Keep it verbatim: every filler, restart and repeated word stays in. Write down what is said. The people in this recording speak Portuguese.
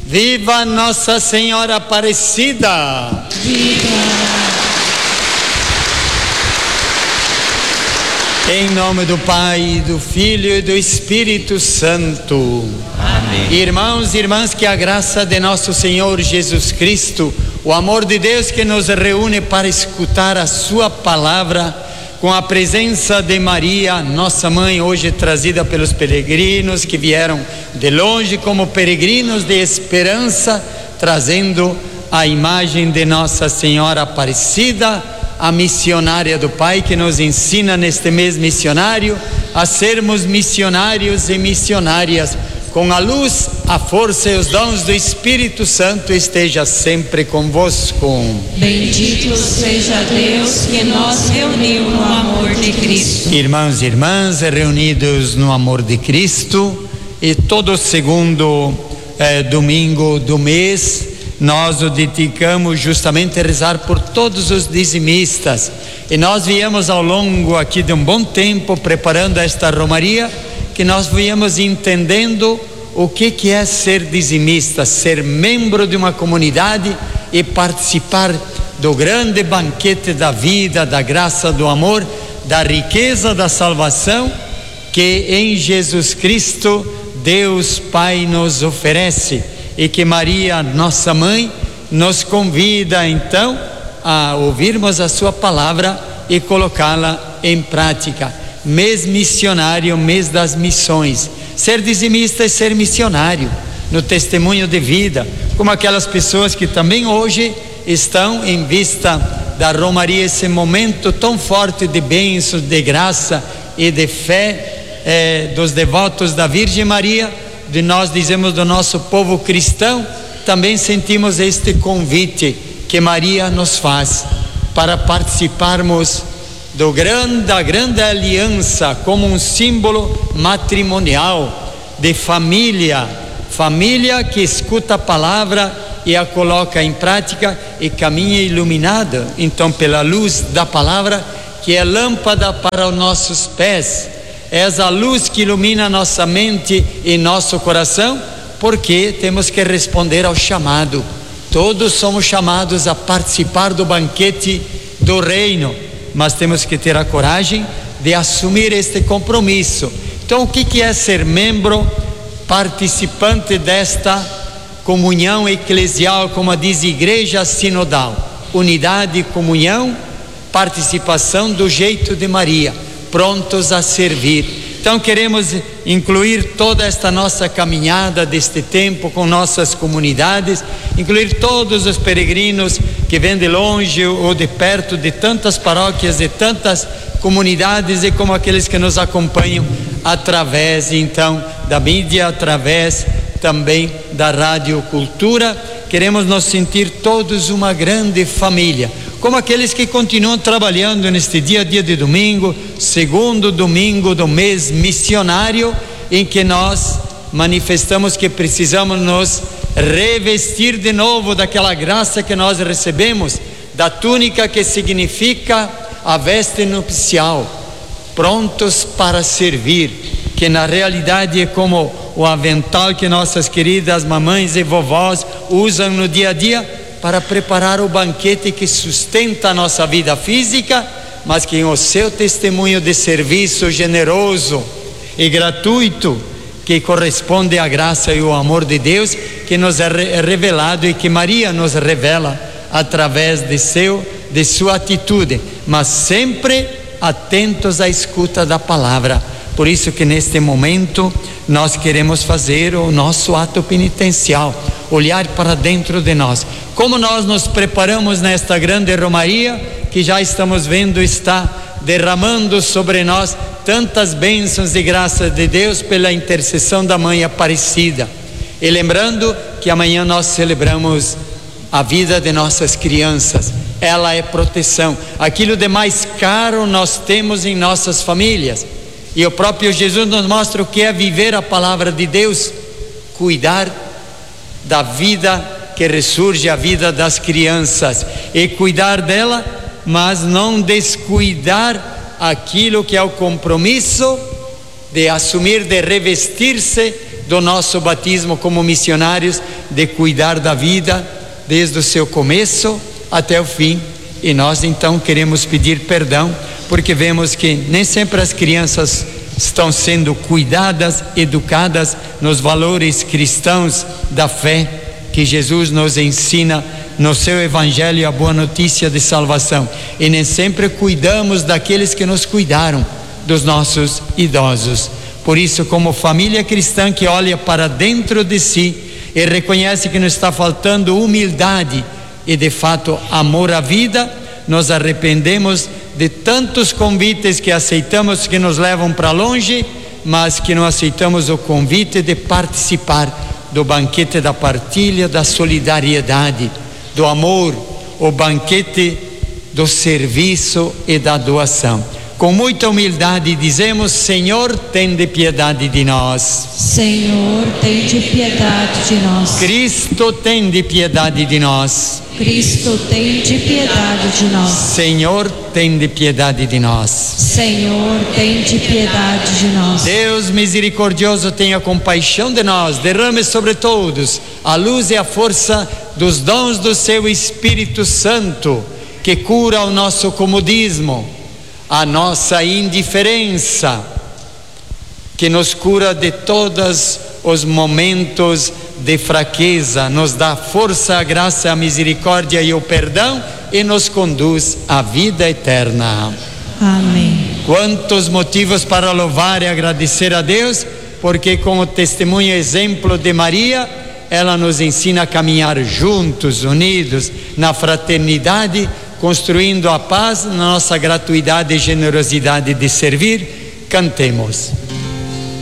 Viva Nossa Senhora Aparecida! Viva! Em nome do Pai, do Filho e do Espírito Santo. Amém. Irmãos e irmãs, que a graça de nosso Senhor Jesus Cristo, o amor de Deus que nos reúne para escutar a sua palavra, com a presença de Maria, nossa mãe, hoje trazida pelos peregrinos que vieram de longe como peregrinos de esperança, trazendo a imagem de Nossa Senhora Aparecida, a missionária do Pai, que nos ensina neste mês missionário a sermos missionários e missionárias. Com a luz, a força e os dons do Espírito Santo esteja sempre convosco. Bendito seja Deus que nos reuniu no amor de Cristo. Irmãos e irmãs, reunidos no amor de Cristo, e todo segundo eh, domingo do mês, nós o dedicamos justamente a rezar por todos os dizimistas. E nós viemos ao longo aqui de um bom tempo preparando esta romaria, que nós viemos entendendo o que que é ser dizimista, ser membro de uma comunidade e participar do grande banquete da vida, da graça, do amor, da riqueza da salvação que em Jesus Cristo Deus Pai nos oferece. E que Maria, nossa mãe, nos convida então a ouvirmos a sua palavra e colocá-la em prática. Mês missionário, mês das missões. Ser dizimista é ser missionário no testemunho de vida, como aquelas pessoas que também hoje estão em vista da romaria, esse momento tão forte de bênçãos, de graça e de fé eh, dos devotos da Virgem Maria. De nós dizemos do nosso povo cristão, também sentimos este convite que Maria nos faz para participarmos do grande, da grande aliança como um símbolo matrimonial de família, família que escuta a palavra e a coloca em prática e caminha iluminada então pela luz da palavra, que é lâmpada para os nossos pés. És a luz que ilumina nossa mente e nosso coração, porque temos que responder ao chamado. Todos somos chamados a participar do banquete do reino, mas temos que ter a coragem de assumir este compromisso. Então, o que que é ser membro, participante desta comunhão eclesial, como diz Igreja Sinodal? Unidade, comunhão, participação do jeito de Maria, prontos a servir. Então queremos incluir toda esta nossa caminhada deste tempo com nossas comunidades, incluir todos os peregrinos que vêm de longe ou de perto, de tantas paróquias, de tantas comunidades, e como aqueles que nos acompanham através então da mídia, através também da Rádio Cultura. Queremos nos sentir todos uma grande família, como aqueles que continuam trabalhando neste dia, dia de domingo, segundo domingo do mês missionário, em que nós manifestamos que precisamos nos revestir de novo daquela graça que nós recebemos, da túnica que significa a veste nupcial, prontos para servir, que na realidade é como o avental que nossas queridas mamães e vovós usam no dia a dia para preparar o banquete que sustenta a nossa vida física, mas que em o seu testemunho de serviço generoso e gratuito, que corresponde à graça e ao amor de Deus, que nos é revelado e que Maria nos revela através de seu, de sua atitude, mas sempre atentos à escuta da palavra. Por isso que neste momento nós queremos fazer o nosso ato penitencial, olhar para dentro de nós. Como nós nos preparamos nesta grande romaria, que já estamos vendo está derramando sobre nós tantas bênçãos e graças de Deus pela intercessão da Mãe Aparecida. E lembrando que amanhã nós celebramos a vida de nossas crianças. Ela é proteção. Aquilo de mais caro nós temos em nossas famílias. E o próprio Jesus nos mostra o que é viver a palavra de Deus, cuidar da vida que ressurge, a vida das crianças, e cuidar dela, mas não descuidar aquilo que é o compromisso de assumir, de revestir-se do nosso batismo como missionários, de cuidar da vida desde o seu começo até o fim. E nós então queremos pedir perdão, porque vemos que nem sempre as crianças estão sendo cuidadas, educadas nos valores cristãos da fé que Jesus nos ensina no seu Evangelho, a boa notícia de salvação. E nem sempre cuidamos daqueles que nos cuidaram, dos nossos idosos. Por isso, como família cristã que olha para dentro de si e reconhece que nos está faltando humildade e de fato amor à vida, nos arrependemos de tantos convites que aceitamos que nos levam para longe, mas que não aceitamos o convite de participar do banquete da partilha, da solidariedade, do amor, o banquete do serviço e da doação. Com muita humildade dizemos: Senhor, tende piedade de nós. Senhor, tende piedade de nós. Cristo, tende piedade de nós. Cristo, tende piedade de nós. Senhor, tende piedade de nós. Senhor, tende piedade de nós. Deus misericordioso, tenha compaixão de nós, derrame sobre todos a luz e a força dos dons do seu Espírito Santo, que cura o nosso comodismo, a nossa indiferença, que nos cura de todos os momentos de fraqueza, nos dá força, a graça, a misericórdia e o perdão e nos conduz à vida eterna. Amém. Quantos motivos para louvar e agradecer a Deus, porque com o testemunho e exemplo de Maria, ela nos ensina a caminhar juntos, unidos, na fraternidade, construindo a paz na nossa gratuidade e generosidade de servir. Cantemos.